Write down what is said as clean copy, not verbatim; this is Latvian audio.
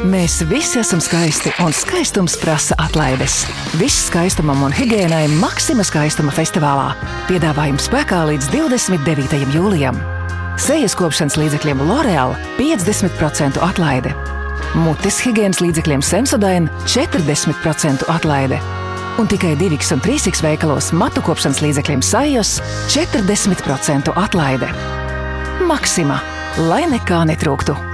Mēs visi esam skaisti, un skaistums prasa atlaides. Viss skaistumam un higiēnai Maxima skaistuma festivālā. Piedāvājums spēkā līdz 29. jūlijam. Sejas kopšanas līdzekļiem L'Oreal 50% atlaide. Mutes higienas līdzekļiem Sensodyne 40% atlaide. Un tikai 2X un 3X veikalos matu kopšanas līdzekļiem Sajos 40% atlaide. Maxima, lai nekā netrūktu.